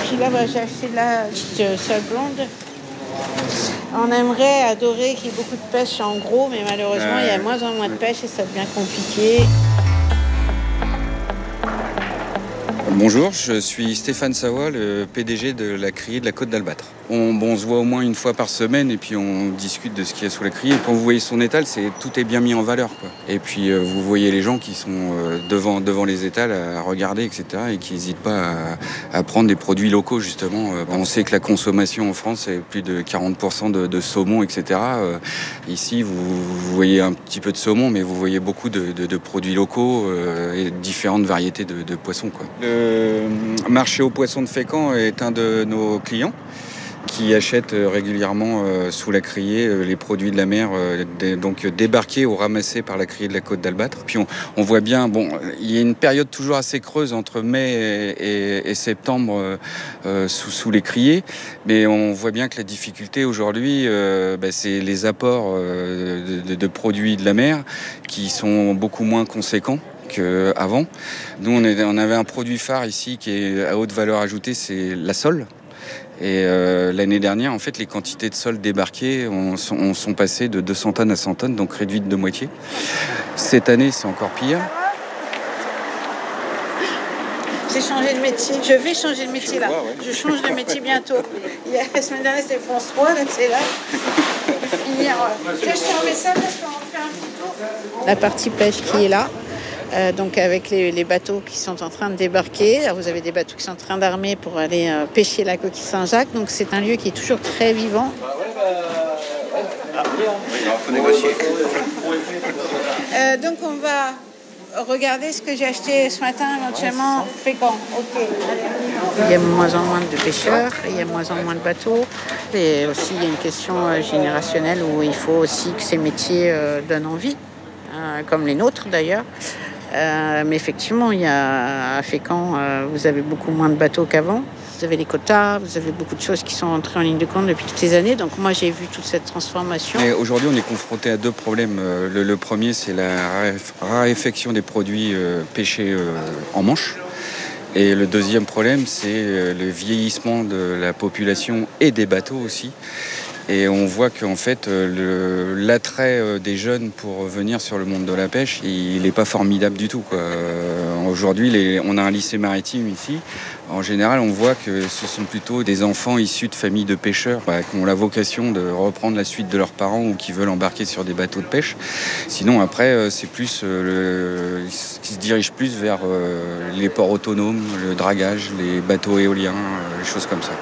puis là, j'ai acheté de la seule blonde. On aimerait adorer qu'il y ait beaucoup de pêche en gros, mais malheureusement, il y a moins en moins de pêche et ça devient compliqué. Bonjour, je suis Stéphane Savoie, le PDG de la criée de la Côte d'Albâtre. On se voit au moins une fois par semaine et puis on discute de ce qu'il y a sous la criée. Et quand vous voyez son étal, tout est bien mis en valeur, quoi. Et puis vous voyez les gens qui sont devant les étals à regarder, etc. et qui n'hésitent pas à prendre des produits locaux, justement. On sait que la consommation en France est plus de 40% de saumon, etc. Ici, vous voyez un petit peu de saumon, mais vous voyez beaucoup de produits locaux et différentes variétés de poissons, quoi. Le marché aux poissons de Fécamp est un de nos clients qui achètent régulièrement sous la criée les produits de la mer, donc débarqués ou ramassés par la criée de la Côte d'Albâtre. Puis on voit bien, il y a une période toujours assez creuse entre mai et septembre sous les criées, mais on voit bien que la difficulté aujourd'hui, c'est les apports de produits de la mer qui sont beaucoup moins conséquents qu'avant. Nous, on avait un produit phare ici qui est à haute valeur ajoutée, c'est la sole. Et l'année dernière, en fait, les quantités de sole débarquées sont passées de 200 tonnes à 100 tonnes, donc réduites de moitié. Cette année, c'est encore pire. J'ai changé de métier. Je vais changer de métier, là. Je change de métier bientôt. La semaine dernière, c'était France 3, donc c'est là. Je vais finir. Je te remets ça parce qu'on fait un petit tour. La partie pêche qui est là. Donc avec les bateaux qui sont en train de débarquer. Alors vous avez des bateaux qui sont en train d'armer pour aller pêcher la coquille Saint-Jacques. Donc c'est un lieu qui est toujours très vivant. Il faut négocier. Donc on va regarder ce que j'ai acheté ce matin, éventuellement Fécamp. Ok. Il y a de moins en moins de pêcheurs, il y a de moins en moins de bateaux. Et aussi il y a une question générationnelle où il faut aussi que ces métiers donnent envie, comme les nôtres d'ailleurs. Mais effectivement, il y a à Fécamp, vous avez beaucoup moins de bateaux qu'avant. Vous avez les quotas, vous avez beaucoup de choses qui sont entrées en ligne de compte depuis toutes ces années. Donc moi, j'ai vu toute cette transformation. Et aujourd'hui, on est confronté à deux problèmes. Le premier, c'est la raréfaction des produits pêchés en Manche. Et le deuxième problème, c'est le vieillissement de la population et des bateaux aussi. Et on voit qu'en fait, l'attrait des jeunes pour venir sur le monde de la pêche, il n'est pas formidable du tout, quoi. Aujourd'hui, on a un lycée maritime ici. En général, on voit que ce sont plutôt des enfants issus de familles de pêcheurs qui ont la vocation de reprendre la suite de leurs parents ou qui veulent embarquer sur des bateaux de pêche. Sinon, après, c'est plus qui se dirige plus vers les ports autonomes, le dragage, les bateaux éoliens, les choses comme ça.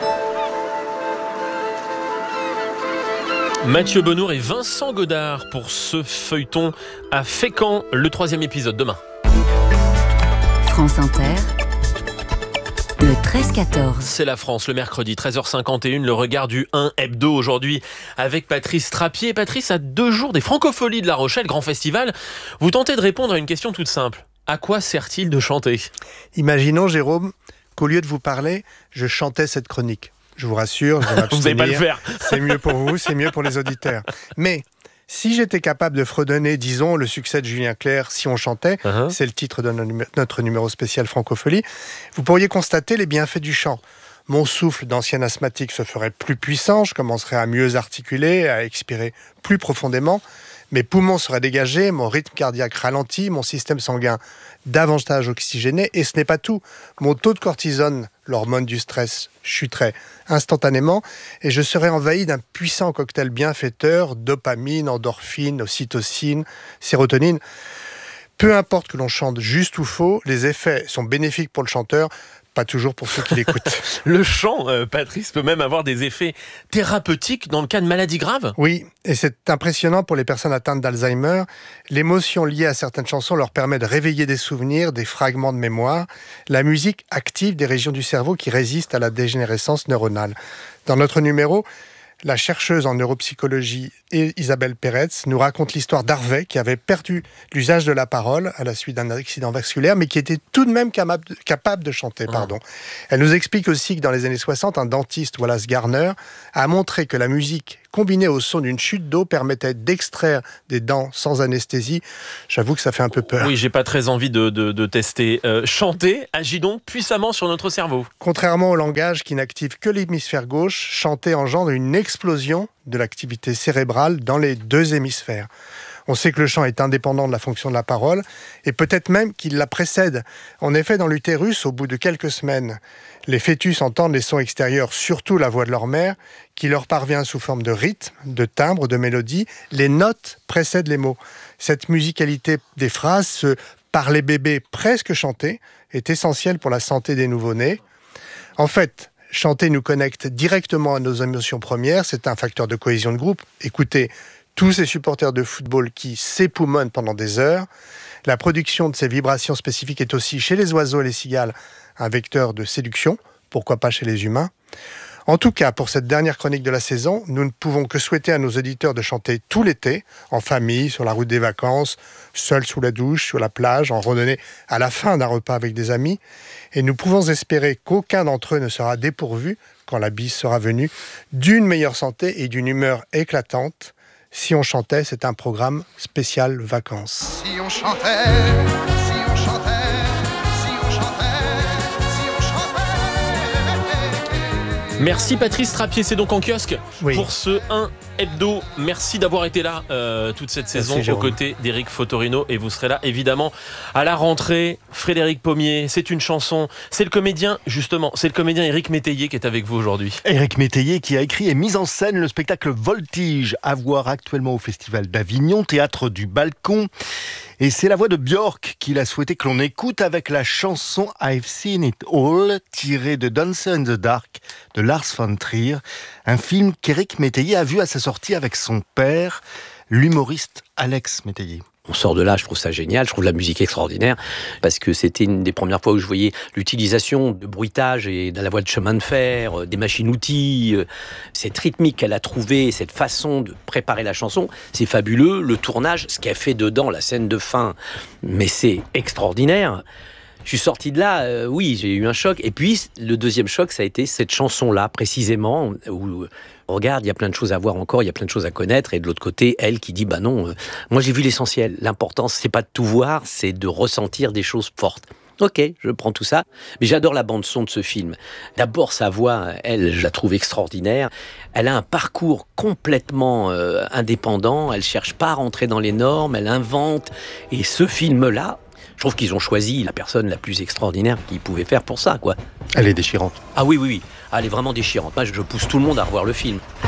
Mathieu Benour et Vincent Godard pour ce feuilleton à Fécamp, le 3e épisode demain. France Inter, le 13-14. C'est la France, le mercredi, 13h51, le regard du 1 hebdo aujourd'hui avec Patrice Trappier. Patrice, à 2 jours des Francopholies de La Rochelle, grand festival, vous tentez de répondre à une question toute simple. À quoi sert-il de chanter ? Imaginons, Jérôme, qu'au lieu de vous parler, je chantais cette chronique. Je vous rassure, je vais m'abstenir. Vous n'allez pas le faire. C'est mieux pour vous, c'est mieux pour les auditeurs. Mais si j'étais capable de fredonner, disons, le succès de Julien Clerc, Si on chantait, c'est le titre de notre numéro spécial Francophonie, vous pourriez constater les bienfaits du chant. Mon souffle d'ancien asthmatique se ferait plus puissant, je commencerais à mieux articuler, à expirer plus profondément. Mes poumons seraient dégagés, mon rythme cardiaque ralenti, mon système sanguin davantage oxygéné. Et ce n'est pas tout. Mon taux de cortisone, l'hormone du stress, chuterait instantanément et je serais envahi d'un puissant cocktail bienfaiteur, dopamine, endorphine, ocytocine, sérotonine. Peu importe que l'on chante juste ou faux, les effets sont bénéfiques pour le chanteur, pas toujours pour ceux qui l'écoutent. Le chant, Patrice, peut même avoir des effets thérapeutiques dans le cas de maladies graves ? Oui, et c'est impressionnant pour les personnes atteintes d'Alzheimer. L'émotion liée à certaines chansons leur permet de réveiller des souvenirs, des fragments de mémoire. La musique active des régions du cerveau qui résistent à la dégénérescence neuronale. Dans notre numéro, la chercheuse en neuropsychologie Isabelle Peretz nous raconte l'histoire d'Harvey qui avait perdu l'usage de la parole à la suite d'un accident vasculaire mais qui était tout de même capable de chanter. Elle nous explique aussi que dans les années 60, un dentiste, Wallace Garner, a montré que la musique combiné au son d'une chute d'eau, permettait d'extraire des dents sans anesthésie. J'avoue que ça fait un peu peur. Oui, j'ai pas très envie de tester. Chanter agit donc puissamment sur notre cerveau. Contrairement au langage qui n'active que l'hémisphère gauche, chanter engendre une explosion de l'activité cérébrale dans les deux hémisphères. On sait que le chant est indépendant de la fonction de la parole et peut-être même qu'il la précède. En effet, dans l'utérus, au bout de quelques semaines, les fœtus entendent les sons extérieurs, surtout la voix de leur mère, qui leur parvient sous forme de rythme, de timbre, de mélodie. Les notes précèdent les mots. Cette musicalité des phrases, par les bébés presque chantés, est essentielle pour la santé des nouveau-nés. En fait, chanter nous connecte directement à nos émotions premières. C'est un facteur de cohésion de groupe. Écoutez, tous ces supporters de football qui s'époumonnent pendant des heures. La production de ces vibrations spécifiques est aussi, chez les oiseaux et les cigales, un vecteur de séduction. Pourquoi pas chez les humains ? En tout cas, pour cette dernière chronique de la saison, nous ne pouvons que souhaiter à nos auditeurs de chanter tout l'été, en famille, sur la route des vacances, seuls sous la douche, sur la plage, en randonnée, à la fin d'un repas avec des amis. Et nous pouvons espérer qu'aucun d'entre eux ne sera dépourvu, quand la bise sera venue, d'une meilleure santé et d'une humeur éclatante. Si on chantait, c'est un programme spécial vacances. Si on chantait, si on chantait, si on chantait, si on chantait. Merci Patrice Trappier, c'est donc en kiosque Oui. pour ce 1 hebdo. Merci d'avoir été là toute cette saison aux côtés d'Éric Fotorino et vous serez là évidemment à la rentrée. Frédéric Pommier, c'est une chanson, c'est le comédien Éric Métayer qui est avec vous aujourd'hui. Éric Métayer qui a écrit et mis en scène le spectacle Voltige, à voir actuellement au Festival d'Avignon, théâtre du Balcon. Et c'est la voix de Björk qu'il a souhaité que l'on écoute avec la chanson I've Seen It All, tirée de Dancer in the Dark de Lars von Trier, un film qu'Éric Métayer a vu à sa sortie avec son père, l'humoriste Alex Métayer. On sort de là, je trouve ça génial, je trouve la musique extraordinaire, parce que c'était une des premières fois où je voyais l'utilisation de bruitage et de la voie de chemin de fer, des machines-outils, cette rythmique qu'elle a trouvée, cette façon de préparer la chanson, c'est fabuleux. Le tournage, ce qu'elle fait dedans, la scène de fin, mais c'est extraordinaire. Je suis sorti de là, oui, j'ai eu un choc. Et puis, le deuxième choc, ça a été cette chanson-là, précisément, où, regarde, il y a plein de choses à voir encore, il y a plein de choses à connaître. Et de l'autre côté, elle qui dit, bah non, moi j'ai vu l'essentiel. L'important, c'est pas de tout voir, c'est de ressentir des choses fortes. Ok, je prends tout ça. Mais j'adore la bande-son de ce film. D'abord, sa voix, elle, je la trouve extraordinaire. Elle a un parcours complètement indépendant. Elle cherche pas à rentrer dans les normes, elle invente. Et ce film-là, je trouve qu'ils ont choisi la personne la plus extraordinaire qu'ils pouvaient faire pour ça, quoi. Elle est déchirante. Ah oui. Ah, elle est vraiment déchirante. Moi, je pousse tout le monde à revoir le film.